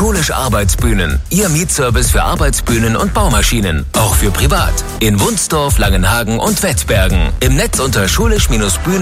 Schulisch Arbeitsbühnen. Ihr Mietservice für Arbeitsbühnen und Baumaschinen. Auch für privat. In Wunsdorf, Langenhagen und Wettbergen. Im Netz unter schulisch-bühnen